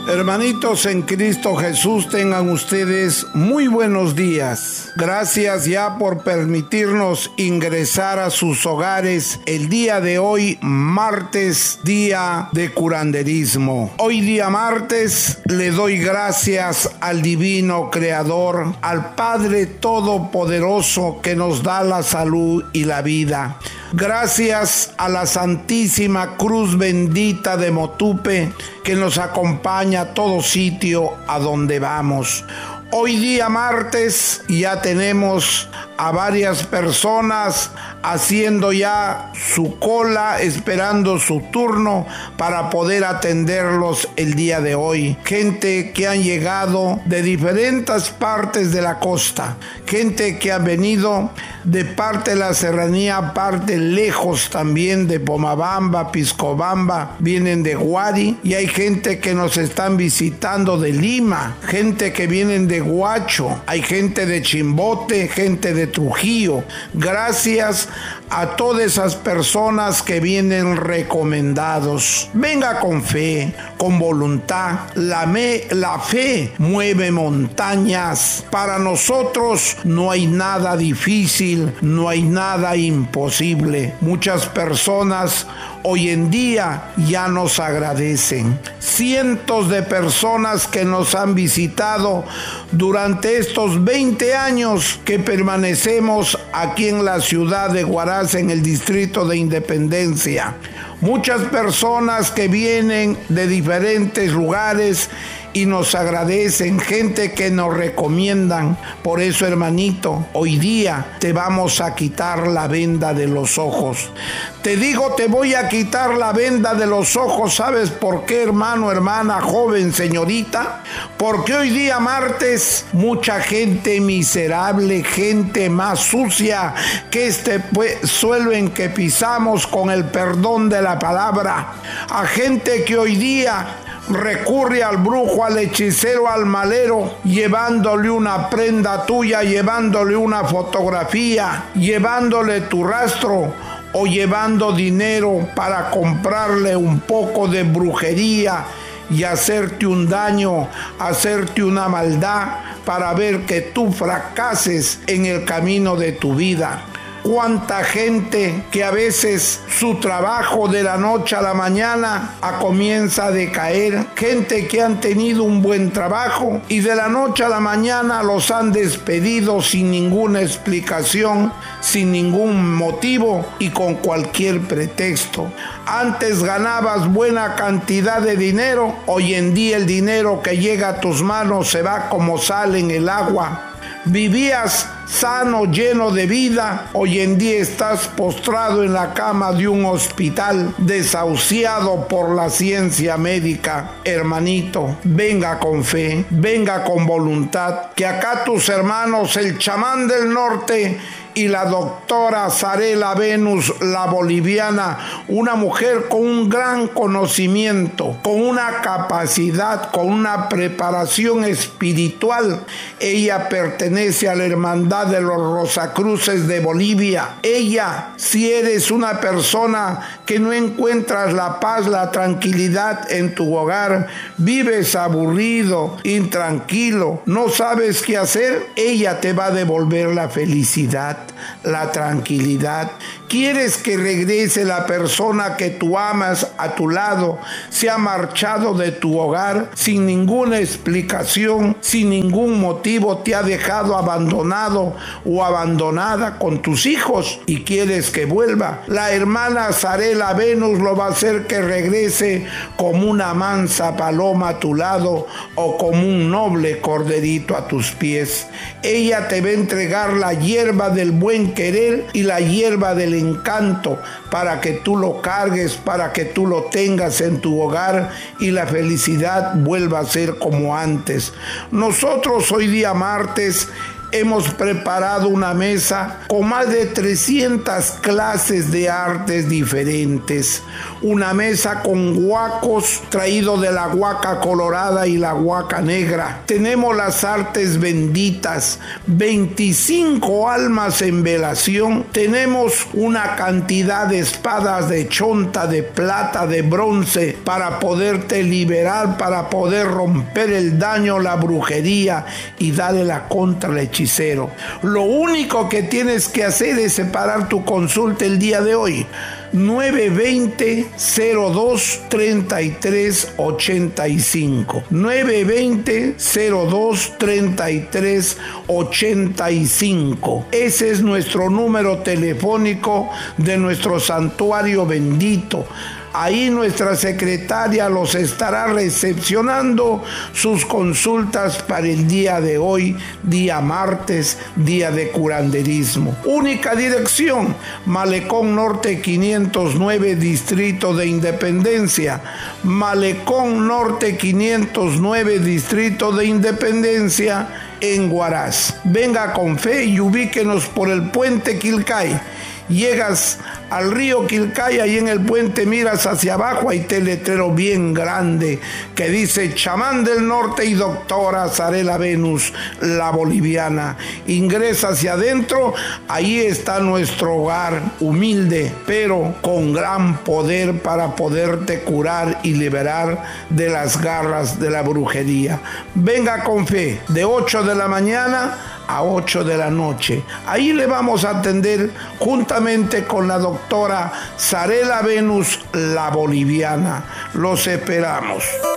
Hermanitos en Cristo Jesús, tengan ustedes muy buenos días. Gracias ya por permitirnos ingresar a sus hogares el día de hoy, martes, día de curanderismo. Hoy día martes le doy gracias al Divino Creador, al Padre Todopoderoso que nos da la salud y la vida. Gracias a la Santísima Cruz Bendita de Motupe que nos acompaña a todo sitio a donde vamos. Hoy día martes ya tenemos a varias personas haciendo ya su cola, esperando su turno para poder atenderlos el día de hoy. Gente que han llegado de diferentes partes de la costa, gente que ha venido de parte de la serranía, parte lejos también de Pomabamba, Piscobamba, vienen de Guari, y hay gente que nos están visitando de Lima, gente que vienen de Huacho, hay gente de Chimbote, gente de Trujillo. Gracias a todas esas personas que vienen recomendados. Venga con fe, con voluntad. La fe mueve montañas. Para nosotros no hay nada difícil, no hay nada imposible. Muchas personas hoy en día ya nos agradecen. Cientos de personas que nos han visitado durante estos 20 años que permanecemos aquí en la ciudad de Huaraz, en el distrito de Independencia. Muchas personas que vienen de diferentes lugares y nos agradecen, gente que nos recomiendan. Por eso, hermanito, hoy día te vamos a quitar la venda de los ojos. Te digo, te voy a quitar la venda de los ojos. ¿Sabes por qué, hermano, hermana, joven, señorita? Porque hoy día martes, mucha gente miserable, gente más sucia que este suelo en que pisamos, con el perdón de la palabra, a gente que hoy día recurre al brujo, al hechicero, al malero, llevándole una prenda tuya, llevándole una fotografía, llevándole tu rastro o llevando dinero para comprarle un poco de brujería y hacerte un daño, hacerte una maldad para ver que tú fracases en el camino de tu vida. Cuánta gente que a veces su trabajo de la noche a la mañana comienza a decaer, gente que han tenido un buen trabajo y de la noche a la mañana los han despedido sin ninguna explicación, sin ningún motivo y con cualquier pretexto. Antes ganabas buena cantidad de dinero, hoy en día el dinero que llega a tus manos se va como sale en el agua. Vivías sano, lleno de vida, hoy en día estás postrado en la cama de un hospital, desahuciado por la ciencia médica. Hermanito, venga con fe, venga con voluntad, que acá tus hermanos, el chamán del norte y la doctora Zarela Venus, la boliviana, una mujer con un gran conocimiento, con una capacidad, con una preparación espiritual. Ella pertenece a la hermandad de los Rosacruces de Bolivia. Ella, si eres una persona que no encuentras la paz, la tranquilidad en tu hogar, vives aburrido, intranquilo, no sabes qué hacer, ella te va a devolver la felicidad, la tranquilidad. ¿Quieres que regrese la persona que tú amas a tu lado? Se ha marchado de tu hogar sin ninguna explicación, sin ningún motivo, te ha dejado abandonado o abandonada con tus hijos y quieres que vuelva. La hermana Zarela Venus lo va a hacer que regrese como una mansa paloma a tu lado o como un noble corderito a tus pies. Ella te va a entregar la hierba del buen querer y la hierba del encanto para que tú lo cargues, para que tú lo tengas en tu hogar y la felicidad vuelva a ser como antes. Nosotros hoy día martes Hemos preparado una mesa con más de 300 clases de artes diferentes. Una mesa con huacos traído de la huaca colorada y la huaca negra. Tenemos las artes benditas, 25 almas en velación. Tenemos una cantidad de espadas de chonta, de plata, de bronce, para poderte liberar, para poder romper el daño, la brujería y darle la contra al hechicero. Lo único que tienes que hacer es separar tu consulta el día de hoy. 920-02-33-85. 920-02-33-85. Ese es nuestro número telefónico de nuestro santuario bendito. Ahí nuestra secretaria los estará recepcionando sus consultas para el día de hoy, día martes, día de curanderismo. Única dirección, Malecón Norte 509, Distrito de Independencia. Malecón Norte 509, Distrito de Independencia, en Huaraz. Venga con fe y ubíquenos por el puente Quilcay. Llegas al río Quilcay, ahí en el puente miras hacia abajo, hay un letrero bien grande que dice Chamán del Norte y Doctora Sarela Venus, la boliviana. Ingresa hacia adentro, ahí está nuestro hogar, humilde, pero con gran poder para poderte curar y liberar de las garras de la brujería. Venga con fe, de 8 de la mañana a 8 de la noche. Ahí le vamos a atender juntamente con la doctora Sarela Venus, la boliviana. Los esperamos.